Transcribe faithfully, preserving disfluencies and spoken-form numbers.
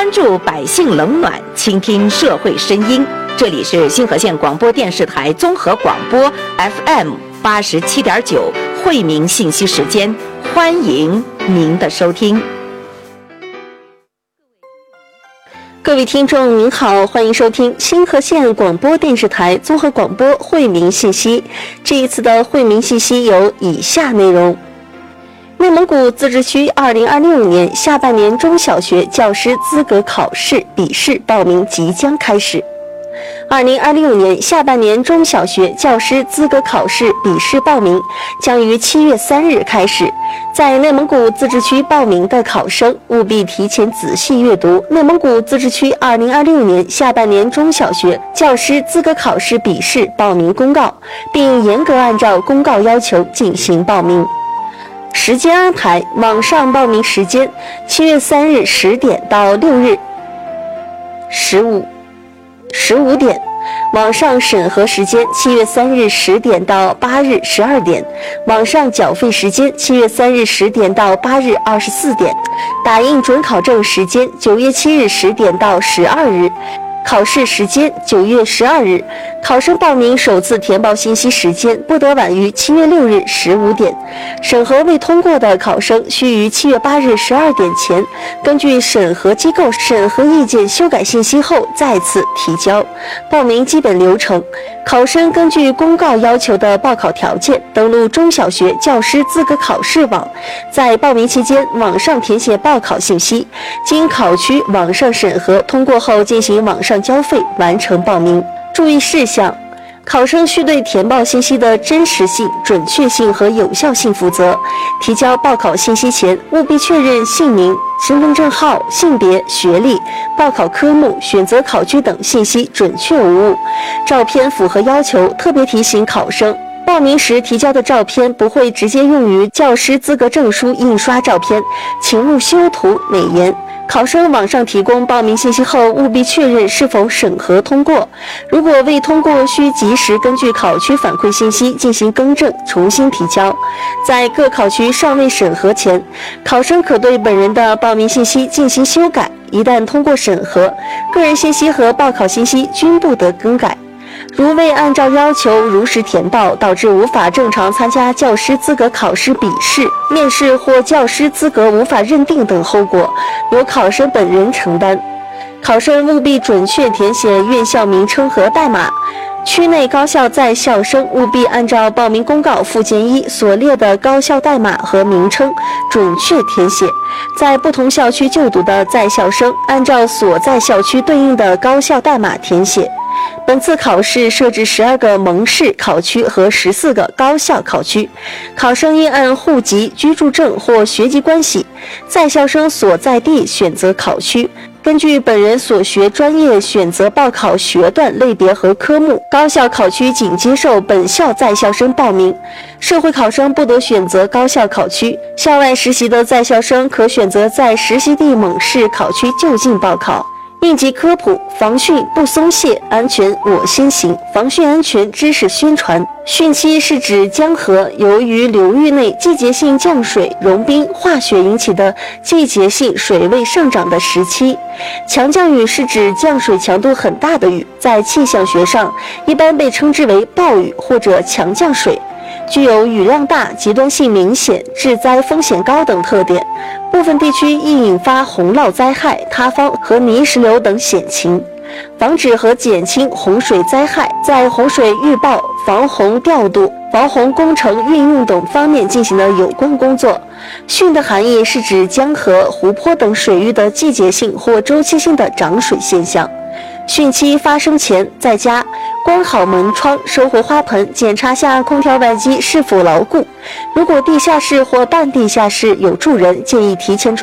关注百姓冷暖，倾听社会声音。这里是新河县广播电视台综合广播 F M 八十七点九惠民信息时间，欢迎您的收听。 各位听众您好，欢迎收听新河县广播电视台综合广播惠民信息。这一次的惠民信息有以下内容：内蒙古自治区二零二六年下半年中小学教师资格考试笔试报名即将开始。二零二六年下半年中小学教师资格考试笔试报名将于七月三日开始。在内蒙古自治区报名的考生务必提前仔细阅读内蒙古自治区二零二六年下半年中小学教师资格考试笔试报名公告，并严格按照公告要求进行报名。时间安排：网上报名时间七月三日十点到六日十五十五点，网上审核时间七月三日十点到八日十二点，网上缴费时间七月三日十点到八日二十四点，打印准考证时间九月七日十点到十二日。考试时间九月十二日，考生报名首次填报信息时间不得晚于七月六日十五点。审核未通过的考生需于七月八日十二点前，根据审核机构审核意见修改信息后再次提交。报名基本流程：考生根据公告要求的报考条件，登录中小学教师资格考试网，在报名期间网上填写报考信息，经考区网上审核通过后进行网上交费完成报名。注意事项：考生需对填报信息的真实性、准确性和有效性负责。提交报考信息前，务必确认姓名、身份证号、性别、学历、报考科目、选择考区等信息准确无误。照片符合要求。特别提醒考生，报名时提交的照片不会直接用于教师资格证书印刷照片，请勿修图美颜。考生网上提供报名信息后，务必确认是否审核通过。如果未通过，需及时根据考区反馈信息进行更正，重新提交。在各考区尚未审核前，考生可对本人的报名信息进行修改。一旦通过审核，个人信息和报考信息均不得更改。如未按照要求如实填报，导致无法正常参加教师资格考试笔试、面试或教师资格无法认定等后果，由考生本人承担。考生务必准确填写院校名称和代码。区内高校在校生务必按照报名公告附件一所列的高校代码和名称准确填写。在不同校区就读的在校生按照所在校区对应的高校代码填写。本次考试设置十二个蒙市考区和十四个高校考区，考生应按户籍、居住证或学籍关系，在校生所在地选择考区，根据本人所学专业选择报考学段类别和科目。高校考区仅接受本校在校生报名，社会考生不得选择高校考区。校外实习的在校生可选择在实习地蒙市考区就近报考。应急科普：防汛不松懈，安全我先行。防汛安全知识宣传。汛期是指江河由于流域内季节性降水、融冰、化雪引起的季节性水位上涨的时期。强降雨是指降水强度很大的雨，在气象学上一般被称之为暴雨或者强降水，具有雨量大、极端性明显、致灾风险高等特点。部分地区易引发洪涝灾害、塌方和泥石流等险情。防止和减轻洪水灾害，在洪水预报、防洪调度、防洪工程运用等方面进行了有关工作。汛的含义是指江河、湖泊等水域的季节性或周期性的涨水现象。汛期发生前，在家关好门窗，收回花盆，检查下空调外机是否牢固。如果地下室或半地下室有住人，建议提前